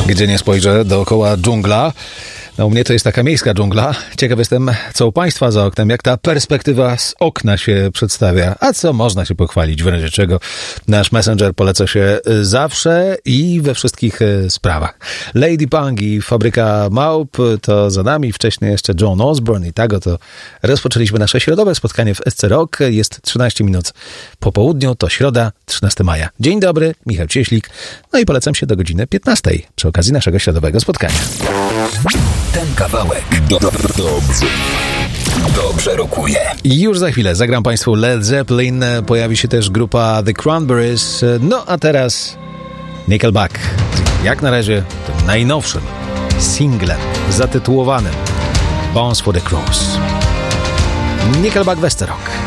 Gdzie nie spojrzę, dookoła dżungla. No u mnie to jest taka miejska dżungla. Ciekaw jestem, co u Państwa za oknem, jak ta perspektywa z okna się przedstawia. A co można się pochwalić, w razie czego nasz Messenger poleca się zawsze i we wszystkich sprawach. Lady Punk i Fabryka Małp to za nami, wcześniej jeszcze John Osborne i tak oto rozpoczęliśmy nasze środowe spotkanie w SC Rock. Jest 13 minut po południu, to środa, 13 maja. Dzień dobry, Michał Cieślik. No i polecam się do godziny 15 przy okazji naszego środowego spotkania. Ten kawałek dobrze rokuje. I już za chwilę zagram Państwu Led Zeppelin, pojawi się też grupa The Cranberries, no a teraz Nickelback. Jak na razie tym najnowszym singlem zatytułowanym Bones for the Cross. Nickelback w SC Rock.